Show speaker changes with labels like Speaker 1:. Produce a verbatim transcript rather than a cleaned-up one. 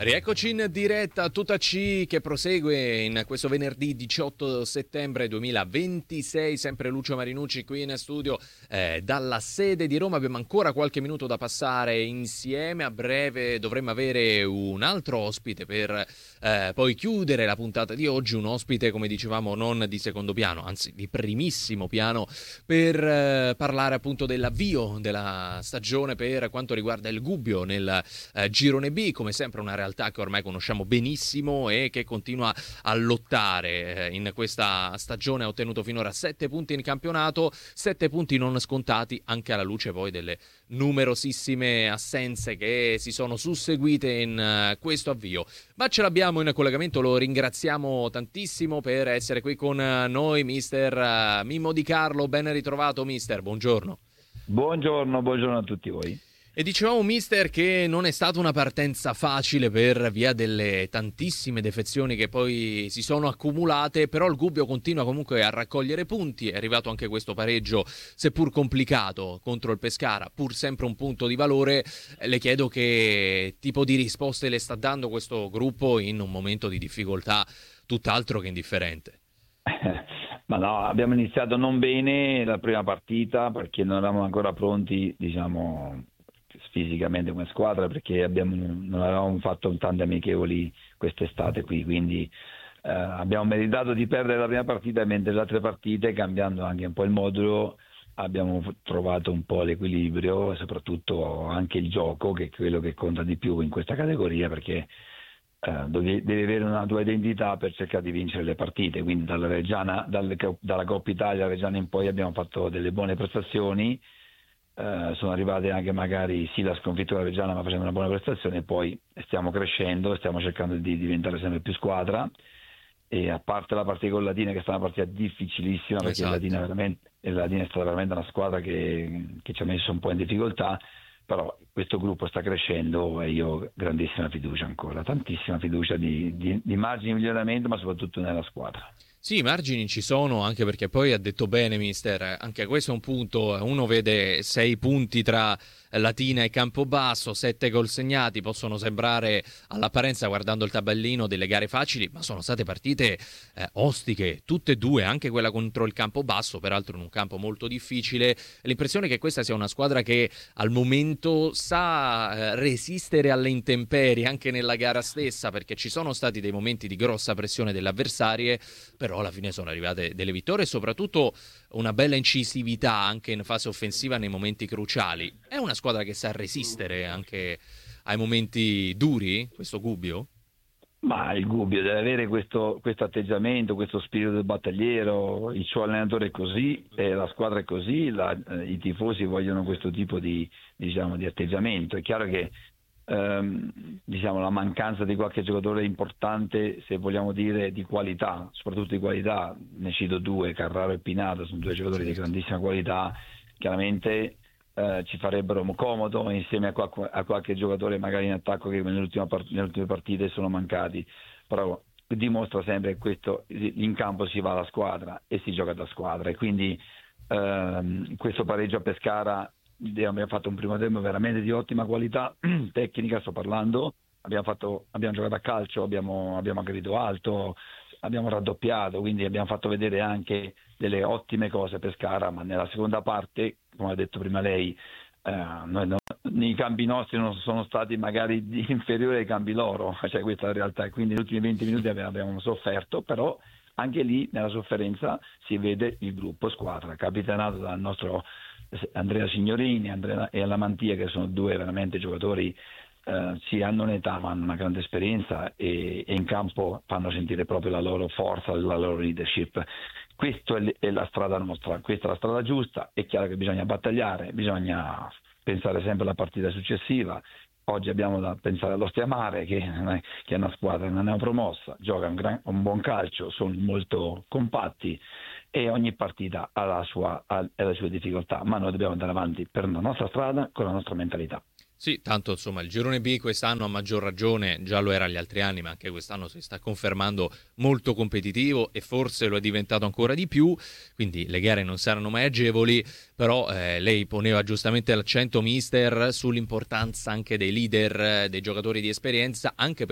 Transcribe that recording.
Speaker 1: Rieccoci in diretta, tutta C che prosegue in questo venerdì diciotto settembre duemilaventisei, sempre Lucio Marinucci qui in studio eh, dalla sede di Roma. Abbiamo ancora qualche minuto da passare insieme, a breve dovremmo avere un altro ospite per eh, poi chiudere la puntata di oggi, un ospite come dicevamo non di secondo piano, anzi di primissimo piano, per eh, parlare appunto dell'avvio della stagione per quanto riguarda il Gubbio nel eh, girone B, come sempre una realtà che ormai conosciamo benissimo e che continua a lottare in questa stagione. Ha ottenuto finora sette punti in campionato, sette punti non scontati, anche alla luce poi delle numerosissime assenze che si sono susseguite in questo avvio. Ma ce l'abbiamo in collegamento, lo ringraziamo tantissimo per essere qui con noi, mister Mimmo Di Carlo. Ben ritrovato, mister, buongiorno.
Speaker 2: Buongiorno, buongiorno a tutti voi.
Speaker 1: E dicevamo, mister, che non è stata una partenza facile per via delle tantissime defezioni che poi si sono accumulate, però il Gubbio continua comunque a raccogliere punti. È arrivato anche questo pareggio, seppur complicato, contro il Pescara, pur sempre un punto di valore. Le chiedo che tipo di risposte le sta dando questo gruppo in un momento di difficoltà tutt'altro che indifferente.
Speaker 2: Ma no, abbiamo iniziato non bene la prima partita perché non eravamo ancora pronti, diciamo, fisicamente come squadra, perché abbiamo, non avevamo fatto tante amichevoli quest'estate qui, quindi eh, abbiamo meritato di perdere la prima partita, mentre le altre partite, cambiando anche un po' il modulo, abbiamo trovato un po' l'equilibrio e soprattutto anche il gioco, che è quello che conta di più in questa categoria, perché eh, devi, devi avere una tua identità per cercare di vincere le partite. Quindi dalla Reggiana, dalle, dalla Coppa Italia Reggiana in poi abbiamo fatto delle buone prestazioni. Uh, sono arrivate anche magari sì la sconfitta della Reggiana, ma facendo una buona prestazione, e poi stiamo crescendo, stiamo cercando di diventare sempre più squadra, e a parte la partita con Latina, che è stata una partita difficilissima, perché esatto. Latina, veramente, Latina è stata veramente una squadra che, che ci ha messo un po' in difficoltà, però questo gruppo sta crescendo e io ho grandissima fiducia ancora, tantissima fiducia di, di, di margini di miglioramento, ma soprattutto nella squadra.
Speaker 1: Sì, i margini ci sono, anche perché poi ha detto bene, mister, anche questo è un punto. Uno vede sei punti tra Latina e Campobasso, sette gol segnati, possono sembrare all'apparenza, guardando il tabellino, delle gare facili, ma sono state partite eh, ostiche, tutte e due, anche quella contro il Campobasso, peraltro in un campo molto difficile. L'impressione è che questa sia una squadra che al momento sa eh, resistere alle intemperie anche nella gara stessa, perché ci sono stati dei momenti di grossa pressione delle avversarie, però alla fine sono arrivate delle vittorie e soprattutto una bella incisività anche in fase offensiva nei momenti cruciali. È una squadra che sa resistere anche ai momenti duri, questo Gubbio?
Speaker 2: Ma il Gubbio deve avere questo, questo atteggiamento, questo spirito del battagliero. Il suo allenatore è così, e la squadra è così, la, i tifosi vogliono questo tipo di, diciamo, di atteggiamento. È chiaro che ehm, diciamo, la mancanza di qualche giocatore importante, se vogliamo dire di qualità, soprattutto di qualità, ne cito due, Carraro e Pinato, sono due giocatori di grandissima qualità, chiaramente eh, ci farebbero comodo insieme a, qualche, a qualche giocatore magari in attacco che nell'ultima part- nelle ultime partite sono mancati, però dimostra sempre che questo, in campo si va alla squadra e si gioca da squadra, e quindi ehm, questo pareggio a Pescara, abbiamo fatto un primo tempo veramente di ottima qualità tecnica, sto parlando, abbiamo, fatto, abbiamo giocato a calcio, abbiamo, abbiamo aggredito alto, abbiamo raddoppiato, quindi abbiamo fatto vedere anche delle ottime cose a Pescara, ma nella seconda parte, come ha detto prima lei, eh, noi non, i cambi nostri non sono stati magari inferiori ai cambi loro, cioè questa è la realtà, e quindi negli ultimi venti minuti abbiamo, abbiamo sofferto, però anche lì nella sofferenza si vede il gruppo squadra, capitanato dal nostro Andrea Signorini Andrea e Alamantia, che sono due veramente giocatori, eh, sì, hanno un'età ma hanno una grande esperienza, e, e in campo fanno sentire proprio la loro forza, la loro leadership. Questa è, è la strada nostra, questa è la strada giusta. È chiaro che bisogna battagliare, bisogna pensare sempre alla partita successiva. Oggi abbiamo da pensare all'Ostia Mare, che, che è una squadra che non è promossa, gioca un, gran, un buon calcio, sono molto compatti, e ogni partita ha, la sua, ha le sue difficoltà, ma noi dobbiamo andare avanti per la nostra strada, con la nostra mentalità.
Speaker 1: Sì, tanto insomma il girone B quest'anno a maggior ragione, già lo era gli altri anni, ma anche quest'anno si sta confermando molto competitivo e forse lo è diventato ancora di più, quindi le gare non saranno mai agevoli, però eh, lei poneva giustamente l'accento, mister, sull'importanza anche dei leader, dei giocatori di esperienza, anche per